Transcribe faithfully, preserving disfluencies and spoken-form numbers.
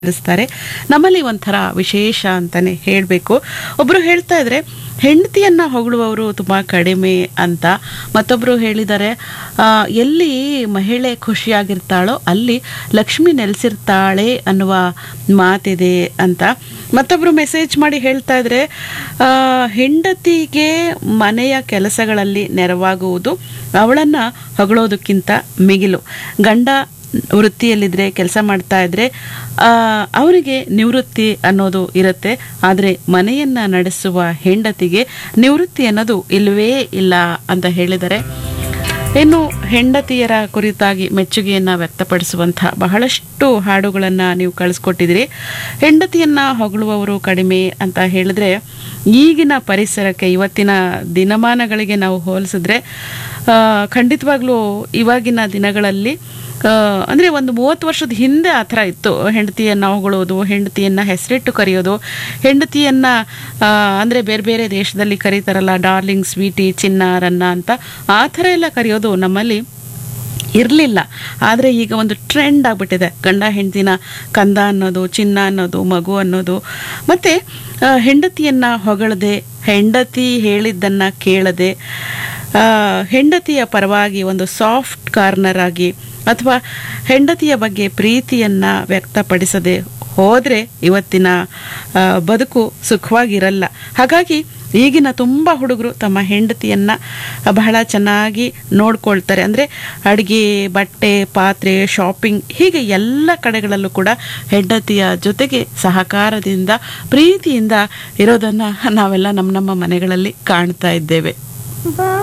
ಿಸ್ತಾರೆ ನಮ್ಮಲ್ಲಿ ಒಂಥರ ವಿಶೇಷ ಅಂತಾನೆ ಹೇಳಬೇಕು. ಒಬ್ರು ಹೇಳ್ತಾ ಇದ್ರೆ ಹೆಂಡತಿಯನ್ನ ಹೊಗಳುವವರು ತುಂಬಾ ಕಡಿಮೆ ಅಂತ. ಮತ್ತೊಬ್ರು ಹೇಳಿದ್ದಾರೆ ಆ, ಎಲ್ಲಿ ಮಹಿಳೆ ಖುಷಿಯಾಗಿರ್ತಾಳೋ ಅಲ್ಲಿ ಲಕ್ಷ್ಮಿ ನೆಲೆಸಿರ್ತಾಳೆ ಅನ್ನುವ ಮಾತಿದೆ ಅಂತ. ಮತ್ತೊಬ್ರು ಮೆಸೇಜ್ ಮಾಡಿ ಹೇಳ್ತಾ ಇದ್ರೆ ಆ, ಹೆಂಡತಿಗೆ ಮನೆಯ ಕೆಲಸಗಳಲ್ಲಿ ನೆರವಾಗುವುದು ಅವಳನ್ನ ಹೊಗಳೋದಕ್ಕಿಂತ ಮಿಗಿಲು. ಗಂಡ ವೃತ್ತಿಯಲ್ಲಿದ್ರೆ ಕೆಲಸ ಮಾಡ್ತಾ ಇದ್ರೆ ಅವರಿಗೆ ನಿವೃತ್ತಿ ಅನ್ನೋದು ಇರುತ್ತೆ. ಆದರೆ ಮನೆಯನ್ನ ನಡೆಸುವ ಹೆಂಡತಿಗೆ ನಿವೃತ್ತಿ ಅನ್ನೋದು ಇಲ್ಲವೇ ಇಲ್ಲ ಅಂತ ಹೇಳಿದರೆ. ಇನ್ನು ಹೆಂಡತಿಯರ ಕುರಿತಾಗಿ ಮೆಚ್ಚುಗೆಯನ್ನ ವ್ಯಕ್ತಪಡಿಸುವಂಥ ಬಹಳಷ್ಟು ಹಾಡುಗಳನ್ನು ನೀವು ಕಳಿಸ್ಕೊಟ್ಟಿದ್ದೀರಿ. ಹೆಂಡತಿಯನ್ನ ಹೊಗಳುವವರು ಕಡಿಮೆ ಅಂತ ಹೇಳಿದ್ರೆ ಈಗಿನ ಪರಿಸರಕ್ಕೆ ಇವತ್ತಿನ ದಿನಮಾನಗಳಿಗೆ ನಾವು ಹೋಲಿಸಿದ್ರೆ ಆ, ಖಂಡಿತವಾಗ್ಲೂ ಇವಾಗಿನ ದಿನಗಳಲ್ಲಿ ಅಂದರೆ ಒಂದು ಮೂವತ್ತು ವರ್ಷದ ಹಿಂದೆ ಆ ಥರ ಇತ್ತು. ಹೆಂಡತಿಯನ್ನು ಹೊಗಳೋದು, ಹೆಂಡತಿಯನ್ನು ಹೆಸರಿಟ್ಟು ಕರೆಯೋದು, ಹೆಂಡತಿಯನ್ನು ಅಂದರೆ ಬೇರೆ ಬೇರೆ ದೇಶದಲ್ಲಿ ಕರೀತಾರಲ್ಲ ಡಾರ್ಲಿಂಗ್, ಸ್ವೀಟಿ, ಚಿನ್ನ, ರನ್ನ ಅಂತ ಆ ಥರ ಎಲ್ಲ ಕರೆಯೋದು ನಮ್ಮಲ್ಲಿ ಇರಲಿಲ್ಲ. ಆದರೆ ಈಗ ಒಂದು ಟ್ರೆಂಡ್ ಆಗಿಬಿಟ್ಟಿದೆ. ಗಂಡ ಹೆಂಡತಿನ ಕಂದ ಅನ್ನೋದು, ಚಿನ್ನ ಅನ್ನೋದು, ಮಗು ಅನ್ನೋದು. ಮತ್ತು ಹೆಂಡತಿಯನ್ನು ಹೊಗಳದೆ, ಹೆಂಡತಿ ಹೇಳಿದ್ದನ್ನು ಕೇಳದೆ, ಹೆಂಡತಿಯ ಪರವಾಗಿ ಒಂದು ಸಾಫ್ಟ್ ಕಾರ್ನರ್ ಆಗಿ ಅಥವಾ ಹೆಂಡತಿಯ ಬಗ್ಗೆ ಪ್ರೀತಿಯನ್ನ ವ್ಯಕ್ತಪಡಿಸದೆ ಹೋದರೆ ಇವತ್ತಿನ ಆ, ಬದುಕು ಸುಖವಾಗಿರಲ್ಲ. ಹಾಗಾಗಿ ಈಗಿನ ತುಂಬ ಹುಡುಗರು ತಮ್ಮ ಹೆಂಡತಿಯನ್ನ ಬಹಳ ಚೆನ್ನಾಗಿ ನೋಡ್ಕೊಳ್ತಾರೆ. ಅಂದರೆ ಅಡುಗೆ, ಬಟ್ಟೆ, ಪಾತ್ರೆ, ಶಾಪಿಂಗ್ ಹೀಗೆ ಎಲ್ಲ ಕಡೆಗಳಲ್ಲೂ ಕೂಡ ಹೆಂಡತಿಯ ಜೊತೆಗೆ ಸಹಕಾರದಿಂದ ಪ್ರೀತಿಯಿಂದ ಇರೋದನ್ನು ನಾವೆಲ್ಲ ನಮ್ಮ ನಮ್ಮ ಮನೆಗಳಲ್ಲಿ ಕಾಣ್ತಾ ಇದ್ದೇವೆ.